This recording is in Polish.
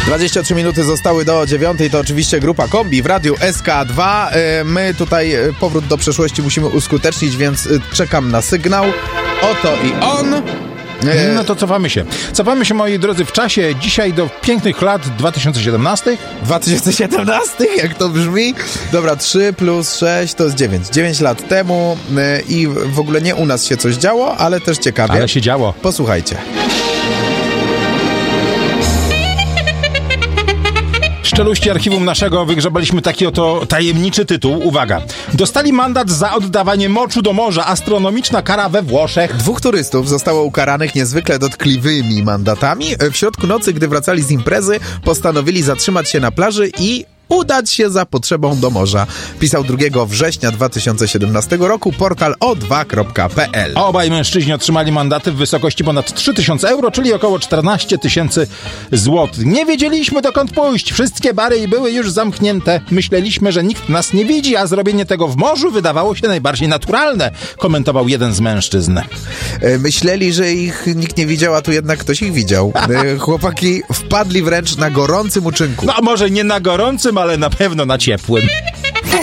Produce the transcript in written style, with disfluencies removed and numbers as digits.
23 minuty zostały do 9, to oczywiście grupa Kombi w radiu SK2. My tutaj powrót do przeszłości musimy uskutecznić, więc czekam na sygnał. Oto i on. No to cofamy się. Cofamy się, moi drodzy, w czasie dzisiaj do pięknych lat 2017. 2017? Jak to brzmi? Dobra, 3 plus 6 to jest 9. 9 lat temu i w ogóle nie u nas się coś działo, ale też ciekawie. Ale się działo. Posłuchajcie. Z czeluści archiwum naszego wygrzebaliśmy taki oto tajemniczy tytuł. Uwaga. Dostali mandat za oddawanie moczu do morza. Astronomiczna kara we Włoszech. 2 turystów zostało ukaranych niezwykle dotkliwymi mandatami. W środku nocy, gdy wracali z imprezy, postanowili zatrzymać się na plaży i udać się za potrzebą do morza. Pisał 2 września 2017 roku portal o2.pl. Obaj mężczyźni otrzymali mandaty w wysokości ponad 3000 euro, czyli około 14 000 złotych. Nie wiedzieliśmy, dokąd pójść. Wszystkie bary były już zamknięte. Myśleliśmy, że nikt nas nie widzi, a zrobienie tego w morzu wydawało się najbardziej naturalne, komentował jeden z mężczyzn. Myśleli, że ich nikt nie widział, a tu jednak ktoś ich widział. Chłopaki wpadli wręcz na gorącym uczynku. No może nie na gorącym, ale na pewno na ciepłym.